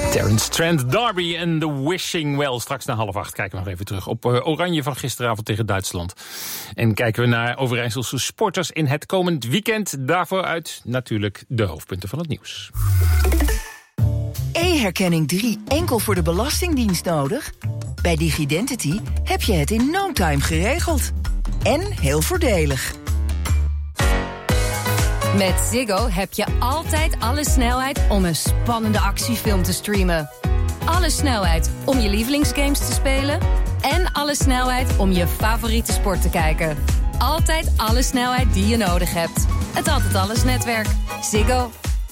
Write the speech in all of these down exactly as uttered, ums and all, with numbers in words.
Terence Trent D'Arby en The Wishing Well. Straks na half acht kijken we nog even terug op uh, Oranje van gisteravond tegen Duitsland. En kijken we naar Overijsselse sporters in het komend weekend. Daarvoor uit natuurlijk de hoofdpunten van het nieuws. E-herkenning drie enkel voor de Belastingdienst nodig? Bij Digidentity heb je het in no time geregeld. En heel voordelig. Met Ziggo heb je altijd alle snelheid om een spannende actiefilm te streamen. Alle snelheid om je lievelingsgames te spelen. En alle snelheid om je favoriete sport te kijken. Altijd alle snelheid die je nodig hebt. Het Altijd Alles netwerk. Ziggo.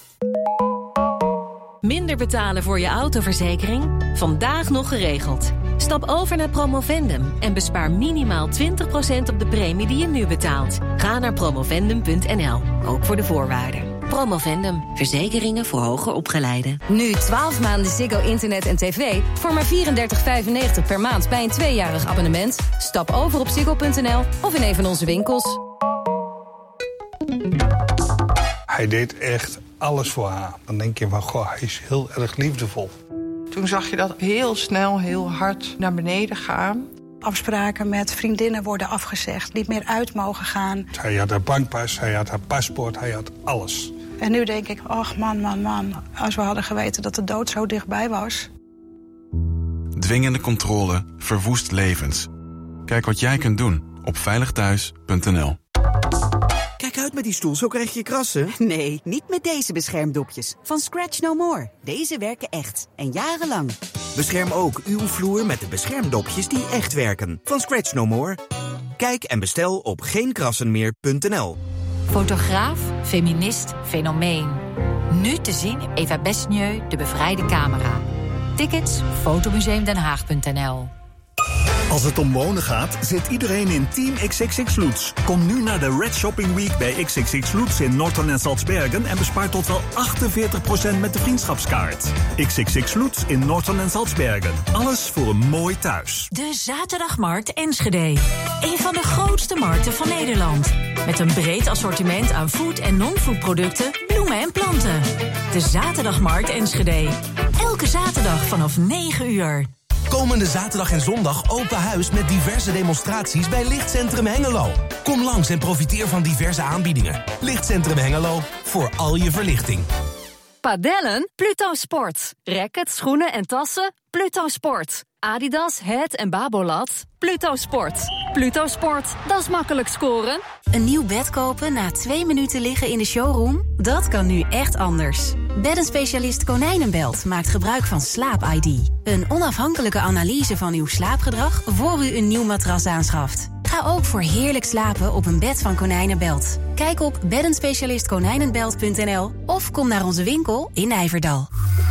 Minder betalen voor je autoverzekering? Vandaag nog geregeld. Stap over naar Promovendum en bespaar minimaal twintig procent op de premie die je nu betaalt. Ga naar promovendum punt n l, ook voor de voorwaarden. Promovendum, verzekeringen voor hoger opgeleiden. Nu twaalf maanden Ziggo internet en tv voor maar vierendertig vijfennegentig per maand bij een tweejarig abonnement. Stap over op ziggo punt n l of in een van onze winkels. Hij deed echt alles voor haar. Dan denk je van, goh, hij is heel erg liefdevol. Toen zag je dat heel snel, heel hard naar beneden gaan. Afspraken met vriendinnen worden afgezegd, niet meer uit mogen gaan. Hij had haar bankpas, hij had haar paspoort, hij had alles. En nu denk ik, ach man, man, man, als we hadden geweten dat de dood zo dichtbij was. Dwingende controle verwoest levens. Kijk wat jij kunt doen op veilig thuis punt n l. Kijk uit met die stoel, zo krijg je krassen. Nee, niet met deze beschermdopjes. Van Scratch No More. Deze werken echt. En jarenlang. Bescherm ook uw vloer met de beschermdopjes die echt werken. Van Scratch No More. Kijk en bestel op geen krassen meer punt n l. Fotograaf, feminist, fenomeen. Nu te zien Eva Besnieu, de bevrijde camera. Tickets fotomuseum den haag punt n l. Als het om wonen gaat, zit iedereen in Team X X X Lutz. Kom nu naar de Red Shopping Week bij X X X Lutz in Norton en Salzbergen en bespaar tot wel achtenveertig procent met de vriendschapskaart. X X X Lutz in Norton en Salzbergen. Alles voor een mooi thuis. De Zaterdagmarkt Enschede. Een van de grootste markten van Nederland. Met een breed assortiment aan food- en non-food producten, bloemen en planten. De Zaterdagmarkt Enschede. Elke zaterdag vanaf negen uur. Komende zaterdag en zondag open huis met diverse demonstraties bij Lichtcentrum Hengelo. Kom langs en profiteer van diverse aanbiedingen. Lichtcentrum Hengelo, voor al je verlichting. Padellen? Pluto Sport. Rackets, schoenen en tassen? Pluto Sport. Adidas, Het en Babolat? Pluto Sport. Pluto Sport, dat is makkelijk scoren. Een nieuw bed kopen na twee minuten liggen in de showroom? Dat kan nu echt anders. Beddenspecialist Konijnenbelt maakt gebruik van Slaap I D. Een onafhankelijke analyse van uw slaapgedrag voor u een nieuw matras aanschaft. Ga ook voor heerlijk slapen op een bed van Konijnenbelt. Kijk op beddenspecialist konijnenbelt punt n l of kom naar onze winkel in Nijverdal.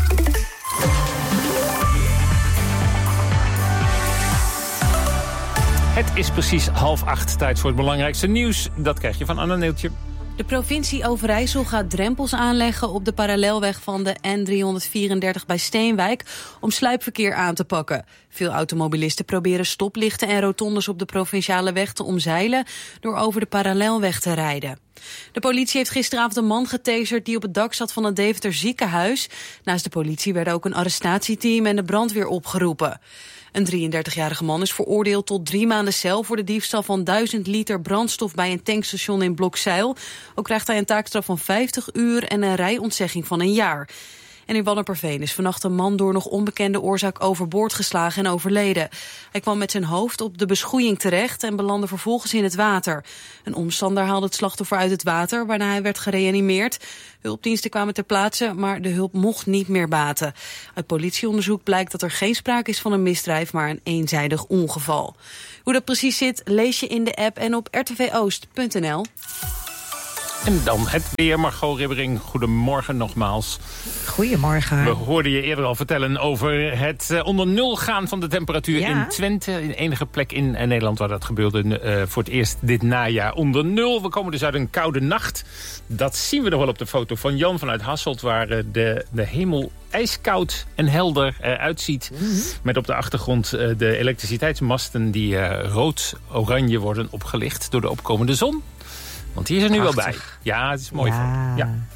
Het is precies half acht, tijd voor het belangrijkste nieuws. Dat krijg je van Anna Neeltje. De provincie Overijssel gaat drempels aanleggen op de parallelweg van de N driehonderdvierendertig bij Steenwijk om sluipverkeer aan te pakken. Veel automobilisten proberen stoplichten en rotondes op de provinciale weg te omzeilen door over de parallelweg te rijden. De politie heeft gisteravond een man getaserd die op het dak zat van het Deventer ziekenhuis. Naast de politie werden ook een arrestatieteam en de brandweer opgeroepen. Een drieëndertigjarige man is veroordeeld tot drie maanden cel voor de diefstal van duizend liter brandstof bij een tankstation in Blokzeil. Ook krijgt hij een taakstraf van vijftig uur en een rijontzegging van een jaar. En in Wanneperveen is vannacht een man door nog onbekende oorzaak overboord geslagen en overleden. Hij kwam met zijn hoofd op de beschoeiing terecht en belandde vervolgens in het water. Een omstander haalde het slachtoffer uit het water, waarna hij werd gereanimeerd. Hulpdiensten kwamen ter plaatse, maar de hulp mocht niet meer baten. Uit politieonderzoek blijkt dat er geen sprake is van een misdrijf, maar een eenzijdig ongeval. Hoe dat precies zit, lees je in de app en op r t v oost punt n l. En dan het weer. Margot Ribbering, goedemorgen nogmaals. Goedemorgen. We hoorden je eerder al vertellen over het uh, onder nul gaan van de temperatuur ja. in Twente. In enige plek in uh, Nederland waar dat gebeurde uh, voor het eerst dit najaar onder nul. We komen dus uit een koude nacht. Dat zien we nog wel op de foto van Jan vanuit Hasselt, waar uh, de, de hemel ijskoud en helder eruit ziet. Mm-hmm. Met op de achtergrond uh, de elektriciteitsmasten die uh, rood-oranje worden opgelicht door de opkomende zon. Want die is er nu Prachtig. wel bij. Ja, het is mooi. Ja. Van. Ja.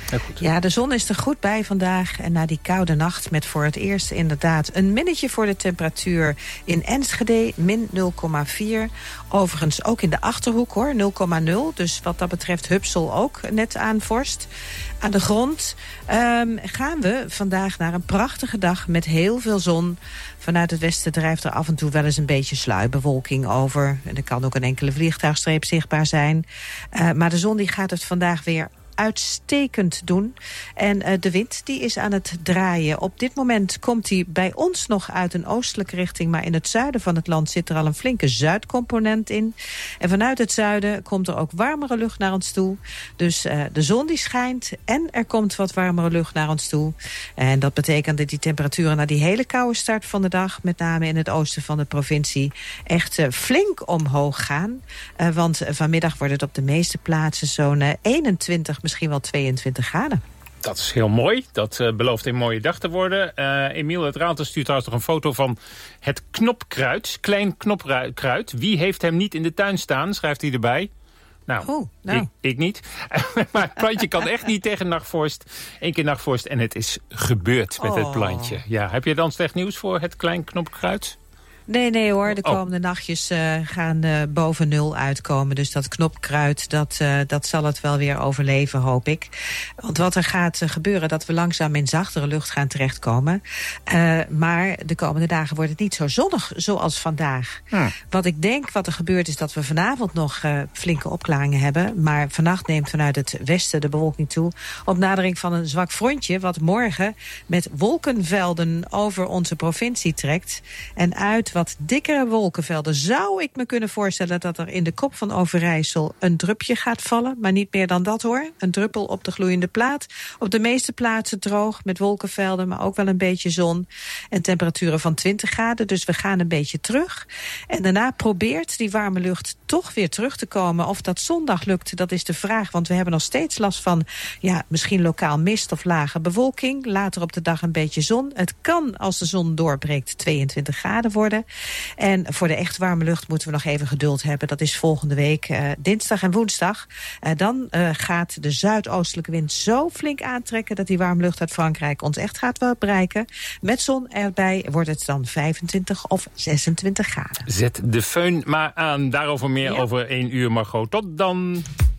Ja, de zon is er goed bij vandaag. En na die koude nacht met voor het eerst inderdaad een minnetje voor de temperatuur in Enschede, min nul komma vier. Overigens ook in de Achterhoek hoor, nul komma nul. Dus wat dat betreft Hupsel ook net aan vorst. Aan de grond um, gaan we vandaag naar een prachtige dag met heel veel zon. Vanuit het westen drijft er af en toe wel eens een beetje sluierbewolking over. En er kan ook een enkele vliegtuigstreep zichtbaar zijn. Uh, maar de zon die gaat het vandaag weer uitstekend doen. En uh, de wind die is aan het draaien. Op dit moment komt hij bij ons nog uit een oostelijke richting, maar in het zuiden van het land zit er al een flinke zuidcomponent in. En vanuit het zuiden komt er ook warmere lucht naar ons toe. Dus uh, de zon die schijnt en er komt wat warmere lucht naar ons toe. En dat betekent dat die temperaturen na die hele koude start van de dag, met name in het oosten van de provincie, echt uh, flink omhoog gaan. Uh, want uh, vanmiddag wordt het op de meeste plaatsen zo'n uh, eenentwintig, misschien wel tweeëntwintig graden. Dat is heel mooi. Dat uh, belooft een mooie dag te worden. Uh, Emiel uit Raalte stuurt trouwens nog een foto van het knopkruid. Klein knopkruid. Wie heeft hem niet in de tuin staan, schrijft hij erbij. Nou, oh, nou. Ik, ik niet. Maar het plantje kan echt niet tegen nachtvorst. Eén keer nachtvorst en het is gebeurd met oh. het plantje. Ja, heb je dan slecht nieuws voor het klein knopkruid? Nee, nee hoor. De komende oh. nachtjes uh, gaan uh, boven nul uitkomen. Dus dat knopkruid, dat, uh, dat zal het wel weer overleven, hoop ik. Want wat er gaat uh, gebeuren, dat we langzaam in zachtere lucht gaan terechtkomen. Uh, maar de komende dagen wordt het niet zo zonnig zoals vandaag. Hm. Wat ik denk wat er gebeurt is dat we vanavond nog uh, flinke opklaringen hebben. Maar vannacht neemt vanuit het westen de bewolking toe. Op nadering van een zwak frontje wat morgen met wolkenvelden over onze provincie trekt. En uit wat dikkere wolkenvelden zou ik me kunnen voorstellen dat er in de kop van Overijssel een drupje gaat vallen. Maar niet meer dan dat hoor. Een druppel op de gloeiende plaat. Op de meeste plaatsen droog met wolkenvelden, maar ook wel een beetje zon. En temperaturen van twintig graden. Dus we gaan een beetje terug. En daarna probeert die warme lucht toch weer terug te komen. Of dat zondag lukt, dat is de vraag. Want we hebben nog steeds last van ja, misschien lokaal mist of lage bewolking. Later op de dag een beetje zon. Het kan als de zon doorbreekt tweeëntwintig graden worden. En voor de echt warme lucht moeten we nog even geduld hebben. Dat is volgende week uh, dinsdag en woensdag. Uh, dan uh, gaat de zuidoostelijke wind zo flink aantrekken dat die warme lucht uit Frankrijk ons echt gaat wel bereiken. Met zon erbij wordt het dan vijfentwintig of zesentwintig graden. Zet de föhn maar aan. Daarover meer ja. over één uur, Margot. Tot dan.